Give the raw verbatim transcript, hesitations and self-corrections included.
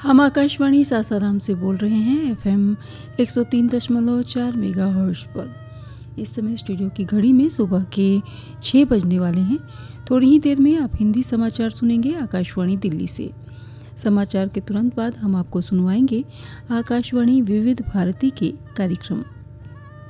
हम आकाशवाणी सासाराम से बोल रहे हैं एफएम एक सौ तीन दशमलव चार मेगाहर्ट्ज़ पर। इस समय स्टूडियो की घड़ी में सुबह के छः बजने वाले हैं। थोड़ी ही देर में आप हिंदी समाचार सुनेंगे आकाशवाणी दिल्ली से। समाचार के तुरंत बाद हम आपको सुनवाएंगे आकाशवाणी विविध भारती के कार्यक्रम।